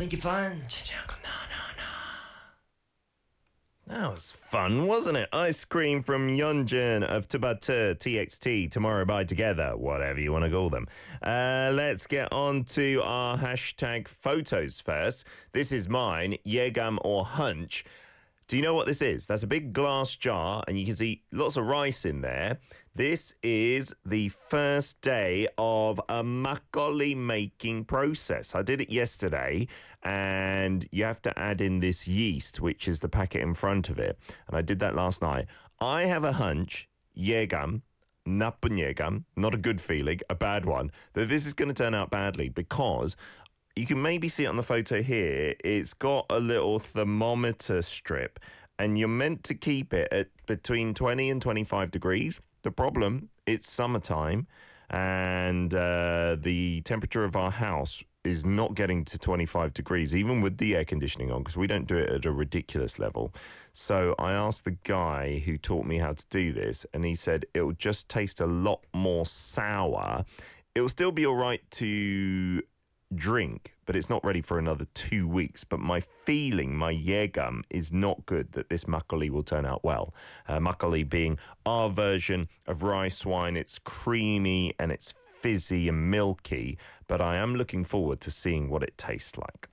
make it fun. That was fun, wasn't it? Ice cream from Yeonjun of Tubatu TXT, Tomorrow by Together, whatever you want to call them. Let's get on to our hashtag photos first. This is mine, Yegam or Hunch. Do you know what this is? That's a big glass jar, and you can see lots of rice in there. This is the first day of a makgeolli making process. I did it yesterday, and you have to add in this yeast, which is the packet in front of it. And I did that last night. I have a hunch, Yegam, nappun Yegam, not a good feeling, a bad one, that this is going to turn out badly because you can maybe see it on the photo here. It's got a little thermometer strip, and you're meant to keep it at between 20 and 25 degrees. The problem, it's summertime, and the temperature of our house is not getting to 25 degrees, even with the air conditioning on, because we don't do it at a ridiculous level. So I asked the guy who taught me how to do this, and he said it'll just taste a lot more sour. It'll still be all right to drink, but it's not ready for another 2 weeks. But my feeling, my Yegam, is not good that this makgeolli will turn out well. Makgeolli being our version of rice wine. It's creamy and it's fizzy and milky, but I am looking forward to seeing what it tastes like.